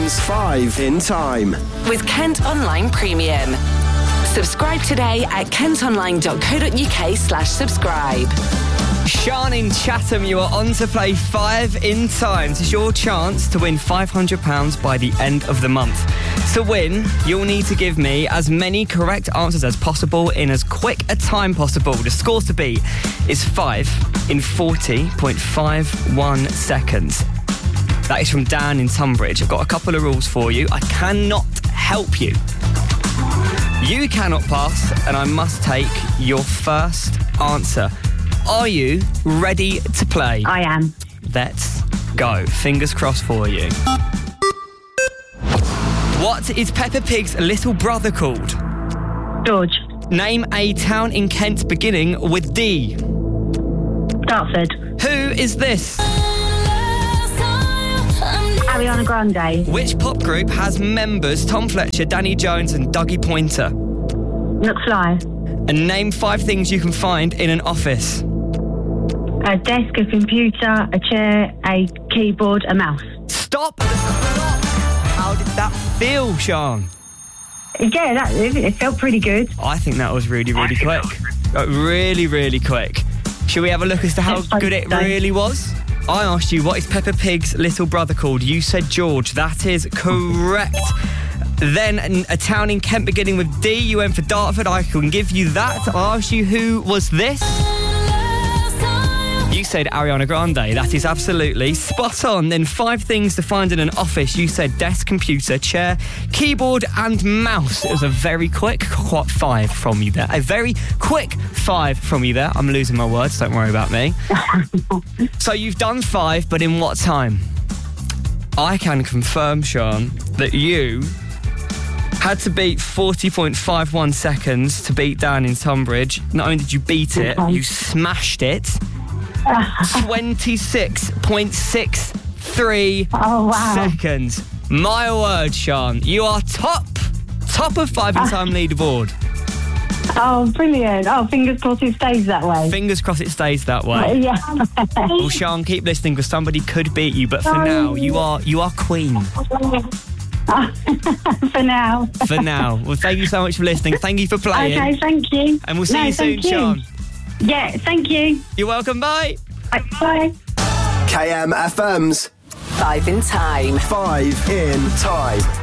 FM's 5 in Time. With Kent Online Premium. Subscribe today at kentonline.co.uk/subscribe. Sean in Chatham, you are on to play 5 in Time. It's your chance to win £500 by the end of the month. To win, you'll need to give me as many correct answers as possible in as quick a time possible. The score to beat is 5 in 40.51 seconds. That is from Dan in Tunbridge. I've got a couple of rules for you. I cannot help you. You cannot pass, and I must take your first answer. Are you ready to play? I am. Let's go. Fingers crossed for you. What is Peppa Pig's little brother called? George. Name a town in Kent beginning with D. Dartford. Who is this? Ariana Grande. Which pop group has members Tom Fletcher, Danny Jones and Dougie Pointer? McFly. And name 5 things you can find in an office. A desk, a computer, a chair, a keyboard, a mouse. Stop the clock! How did that feel, Sean? Yeah, it felt pretty good. I think that was really, really quick. Really, really quick. Shall we have a look as to how good it really was? I asked you, what is Peppa Pig's little brother called? You said George. That is correct. Then a town in Kent beginning with D. You went for Dartford. I can give you that. I asked you, who was this? You said Ariana Grande. That is absolutely spot on. Then 5 things to find in an office. You said desk, computer, chair, keyboard and mouse. It was a very quick 5 from you there. A very quick 5 from you there. I'm losing my words. Don't worry about me. So you've done 5, but in what time? I can confirm, Sean, that you had to beat 40.51 seconds to beat Dan in Tunbridge. Not only did you beat it, you smashed it. 26.63 seconds. My word, Sean. You are top of 5 in Time leaderboard. Oh, brilliant. Oh, fingers crossed it stays that way. Fingers crossed it stays that way. Yeah. Well, Sean, keep listening because somebody could beat you. But for now, you are queen. For now. For now. Well, thank you so much for listening. Thank you for playing. Okay, thank you. And we'll see you soon, Sean. Yeah, thank you. You're welcome. Bye. Bye. KMFM's 5 in Time. 5 in Time.